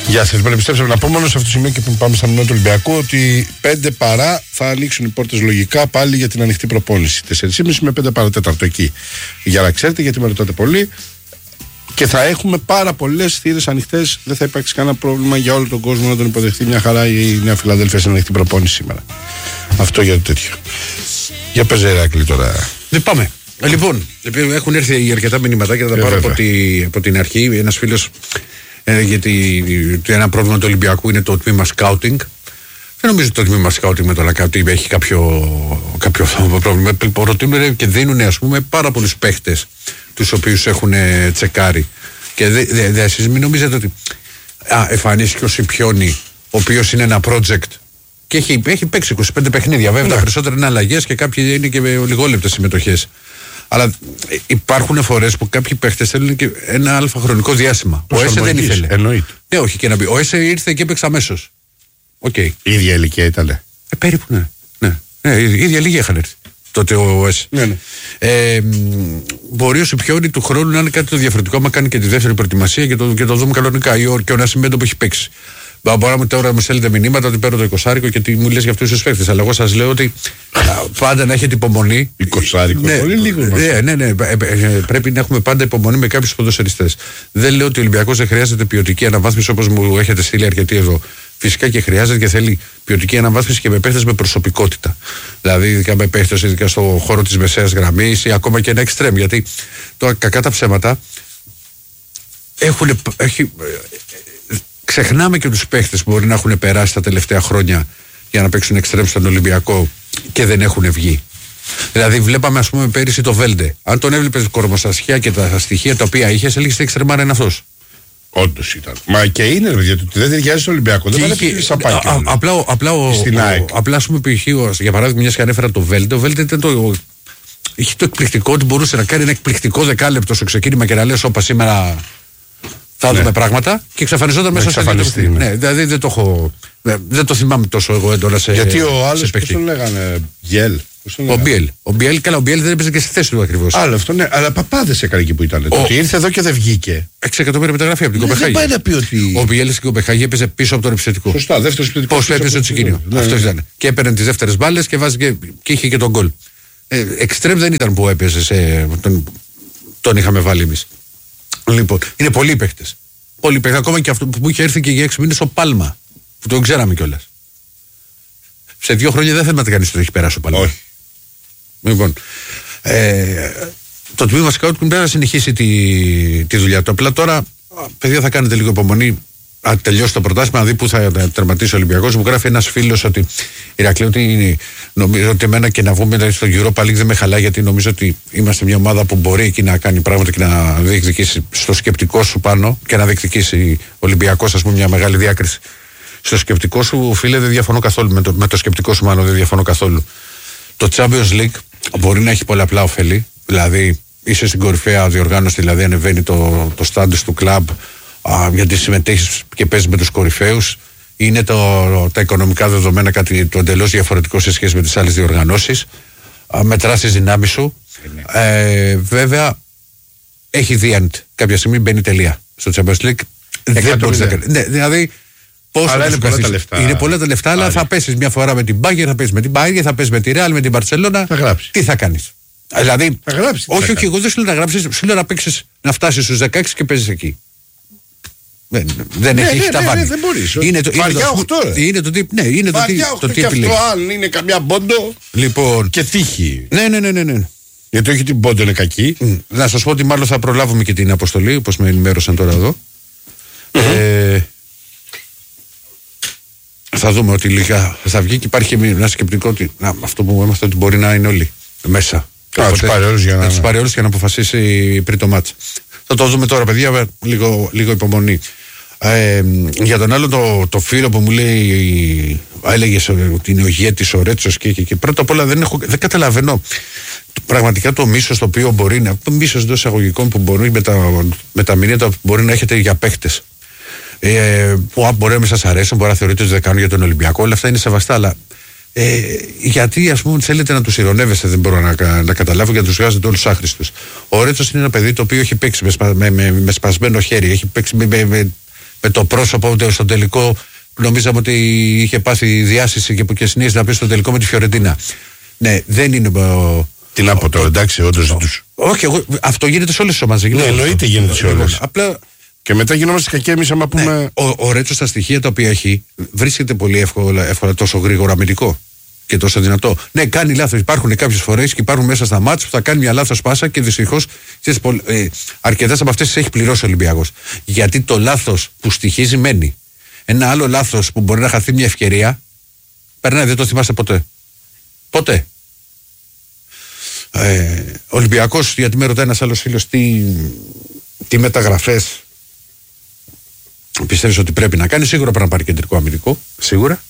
Γεια σας, επιστρέψαμε να πω μόνο σε αυτό το σημείο και που πάμε στα μηνύματα του Ολυμπιακού ότι 5 παρά θα ανοίξουν οι πόρτες λογικά πάλι για την ανοιχτή προπόνηση. 4.30 με 5 παρά 4 εκεί. Για να ξέρετε, γιατί με ρωτάτε πολύ. Και θα έχουμε πάρα πολλές θύρες ανοιχτές. Δεν θα υπάρξει κανένα πρόβλημα για όλο τον κόσμο να τον υποδεχτεί μια χαρά η Νέα Φιλαδέλφια στην ανοιχτή προπόνηση σήμερα. Αυτό για το τέτοιο. Για πες Ηράκλη τώρα. Δεν πάμε. Λοιπόν, έχουν έρθει αρκετά μηνύματα και θα τα πάρω από την αρχή. Ένας φίλος. Γιατί ένα πρόβλημα του Ολυμπιακού είναι το τμήμα σκάουτινγκ. Δεν νομίζω το τμήμα σκάουτινγκ με το Λακάτι έχει κάποιο πρόβλημα. Προτείνουν και δίνουν, ας πούμε, πάρα πολλούς παίχτες τους οποίους έχουν τσεκάρει. Και εσείς μην νομίζετε ότι εμφανίστηκε ο Σιπιόνι, ο οποίος είναι ένα project και έχει παίξει 25 παιχνίδια. Βέβαια, τα περισσότερα είναι αλλαγές και κάποιοι είναι και με λιγόλεπτες συμμετοχές. Αλλά υπάρχουν φορές που κάποιοι παίχτες θέλουν και ένα αλφα χρονικό διάστημα. Ο Έσε δεν ήθελε. Εννοείται. Ναι, όχι και να πει. Ο Έσε ήρθε και έπαιξε αμέσως. Okay. Η ίδια ηλικία ήταν. Περίπου ναι. Η ίδια ηλικία είχαν έρθει. Τότε ο Έσε. Ναι. Μπορεί ο Σιπιόνι του χρόνου να είναι κάτι το διαφορετικό, άμα κάνει και τη δεύτερη προετοιμασία και το δούμε κανονικά. Και ο Νασιμένто που έχει παίξει. Μπορεί τώρα να μου στέλνετε μηνύματα ότι παίρνω το 20 και τι μου λες για αυτούς τους παίκτες. Αλλά εγώ σας λέω ότι πάντα να έχετε υπομονή. 20 πολύ λίγο. Ναι. Πρέπει να έχουμε πάντα υπομονή με κάποιους ποδοσφαιριστές. Δεν λέω ότι ο Ολυμπιακός δεν χρειάζεται ποιοτική αναβάθμιση όπως μου έχετε στείλει αρκετοί εδώ. Φυσικά και χρειάζεται και θέλει ποιοτική αναβάθμιση και με παίχτες με προσωπικότητα. Δηλαδή, ειδικά με παίχτες ειδικά στο χώρο της μεσαίας γραμμής ή ακόμα και ένα εξτρέμ. Γιατί τώρα κακά τα ψέματα ξεχνάμε και τους παίχτες που μπορεί να έχουν περάσει τα τελευταία χρόνια για να παίξουν εξτρέμ στον Ολυμπιακό και δεν έχουν βγει. Δηλαδή, βλέπαμε, ας πούμε, πέρυσι το Βέλντε. Αν τον έβλεπες κορμοστασιά και τα στοιχεία τα οποία είχε, έλεγες τι εξτρεμάρα είναι αυτός. Όντως ήταν. Μα και είναι, γιατί δεν ταιριάζει στο Ολυμπιακό. Δεν είναι σαπάκι. Απλά, ας πούμε, για παράδειγμα, μια και ανέφερα το Βέλντε. Ο Βέλντε ήταν είχε το εκπληκτικό ότι μπορούσε να κάνει ένα εκπληκτικό δεκάλεπτο στο ξεκίνημα και να λες, όπα σήμερα. Θα δούμε πράγματα και εξαφανιζόταν μέσα σε εξαφανιστεί. Ναι, δηλαδή δεν το θυμάμαι τόσο εγώ έντονα σε. Γιατί ο άλλος πώς τον λέγανε, Γιέλ. Ο Μπιέλ δεν έπαιζε και στη θέση του ακριβώς. Άλλο αυτό, ναι, αλλά παπάδες έκανε εκεί που ήταν. Ότι ήρθε εδώ και δεν βγήκε. 6 εκατομμύρια μεταγραφή από την Κοπεχάγη. Δεν πάει να πει ότι. Ο Μπιέλ στην Κοπεχάγη έπαιζε πίσω από τον επιθετικό. Σωστά, δεύτερο επιθετικό. Πώς έπαιζε το τσικίνιο. Αυτό ήταν. Και έπαιρνε τις δεύτερες μπάλες και είχε και τον γκολ. Εξτρέμ δεν ήταν που έπαιζε. Τον είχαμε βάλει εμείς. Λοιπόν, είναι πολλοί παίχτες. Όλοι παίχτες. Ακόμα και αυτό που είχε έρθει και για 6 μήνες ο Πάλμα. Που τον ξέραμε κιόλας. Σε 2 χρόνια δεν θέλουμε να κανείς το έχει περάσει ο Πάλμα. Όχι. Λοιπόν, το τμήμα σκάουτ πρέπει να συνεχίσει τη δουλειά του. Απλά τώρα, παιδιά, θα κάνετε λίγο υπομονή. Αν τελειώσει το πρωτάθλημα, να δει πού θα τερματίσει ο Ολυμπιακός. Μου γράφει ένας φίλος ότι Ηρακλή, ότι νομίζω ότι εμένα και να βγούμε στο Europa League δεν με χαλάει, γιατί νομίζω ότι είμαστε μια ομάδα που μπορεί εκεί να κάνει πράγματα και να διεκδικήσει στο σκεπτικό σου πάνω και να διεκδικήσει ο Ολυμπιακός, ας πούμε, μια μεγάλη διάκριση. Στο σκεπτικό σου, φίλε, δεν διαφωνώ καθόλου. Με το σκεπτικό σου, μάλλον δεν διαφωνώ καθόλου. Το Champions League μπορεί να έχει πολλαπλά ωφέλη. Δηλαδή, είσαι στην κορυφαία διοργάνωση, δηλαδή ανεβαίνει το στάντους του κλαμπ. Γιατί συμμετέχεις και παίζεις με τους κορυφαίους. Είναι τα οικονομικά δεδομένα κάτι το εντελώς διαφορετικό σε σχέση με τις άλλες διοργανώσεις. Μετράς τις δυνάμεις σου. Βέβαια, έχει the end. Κάποια στιγμή μπαίνει τελεία στο Champions League. Δεν μπορείς να κάνεις. Ναι, δηλαδή, αλλά είναι πολλά τα λεφτά. Είναι πολλά τα λεφτά, αλλά θα πέσεις μια φορά με την Bayern, θα πέσεις με την Bayern, θα πέσεις με τη Real, με την Barcelona. Θα γράψεις. Τι θα κάνεις. Δηλαδή, θα γράψεις. Όχι, εγώ δεν σου λέω να γράψεις, σου λέω να παίξεις, να φτάσεις στους 16 και παίζεις εκεί. Δεν έχει ταβάνι. Δεν μπορείς. Βαριά 8. Είναι το τι και αυτό αν είναι καμιά μπόντο. Λοιπόν. Και τύχη. Ναι. Γιατί όχι την μπόντο είναι κακή. Να σας πω ότι μάλλον θα προλάβουμε και την αποστολή, όπως με ενημέρωσαν τώρα εδώ. Θα δούμε ότι λίγα θα βγει και υπάρχει ένα σκεπτικό ότι αυτό που είμαστε ότι μπορεί να είναι όλοι μέσα. Να τους πάρει όλους για να αποφασίσει πριν το μάτς. Θα το δούμε τώρα, παιδιά, λίγο υπομονή. Για τον άλλο το φίλο που μου λέει, έλεγε ότι είναι ο ηγέτης ο Ρέτσος και πρώτα απ' όλα δεν καταλαβαίνω πραγματικά το μίσος το οποίο μπορεί να. Το μίσος εντός εισαγωγικών που μπορεί με τα μηνύματα που μπορεί να έχετε για παίχτες. Που μπορεί να μην σας αρέσουν, μπορεί να θεωρείτε ότι δεν κάνουν για τον Ολυμπιακό, όλα αυτά είναι σεβαστά, αλλά γιατί, ας πούμε, θέλετε να τους ειρωνεύεστε, δεν μπορώ να καταλάβω, γιατί τους βγάζετε όλους άχρηστους. Ο Ρέτσος είναι ένα παιδί το οποίο έχει παίξει με σπασμένο χέρι, έχει παίξει με με το πρόσωπο ότι στο τελικό νομίζαμε ότι είχε πάθει διάσηση και συνήθιζε να πει στο τελικό με τη Φιωρεντίνα. Ναι, δεν είναι. Τι να πω τώρα, εντάξει, όντως δεν τους. Όχι, αυτό γίνεται σε όλες τις ομάδες. Ναι, εννοείται γίνεται σε όλες. Απλά. Και μετά γινόμαστε κακοί εμείς άμα πούμε. Ναι, ο Ρέτσο στα στοιχεία τα οποία έχει βρίσκεται πολύ εύκολα τόσο γρήγορα αμυντικό και τόσο δυνατό. Ναι, κάνει λάθος. Υπάρχουν κάποιες φορές και υπάρχουν μέσα στα μάτς που θα κάνει μια λάθος πάσα και δυστυχώς αρκετές από αυτές τις έχει πληρώσει ο Ολυμπιακός. Γιατί το λάθος που στοιχίζει μένει. Ένα άλλο λάθος που μπορεί να χαθεί μια ευκαιρία, περνάει, δεν το θυμάστε ποτέ. Ποτέ. Ολυμπιακός, γιατί με ρωτάει ένας άλλος φίλος τι μεταγραφές πιστεύεις ότι πρέπει να κάνει. Σίγουρα πρέπει να πάρει κεντρικό αμυντικό. Σίγουρα.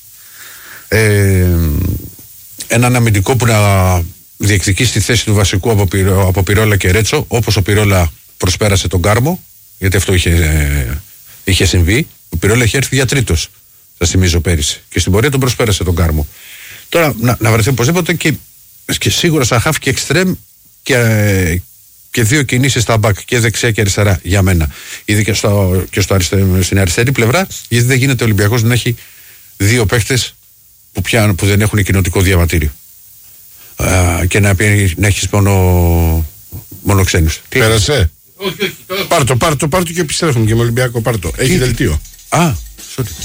Έναν αμυντικό που να διεκδικήσει τη θέση του βασικού από Πυρόλα και Ρέτσο, όπως ο Πυρόλα προσπέρασε τον Κάρμο, γιατί αυτό είχε συμβεί. Ο Πυρόλα είχε έρθει για τρίτος, σας θυμίζω, πέρυσι. Και στην πορεία τον προσπέρασε τον Κάρμο. Τώρα να βρεθεί οπωσδήποτε και σίγουρα σαν χαφ και εξτρέμ και δύο κινήσεις στα μπακ και δεξιά και αριστερά για μένα. Ήδη και στην αριστερή πλευρά, γιατί δεν γίνεται ο Ολυμπιακός να έχει δύο παίχτες που δεν έχουν κοινοτικό διαβατήριο. Και να έχεις μόνο ξένους. Πέρασε. Όχι. Πάρ' το και επιστρέφουμε και με Ολυμπιακό. Πάρ' το. Έχει δελτίο. Sorry.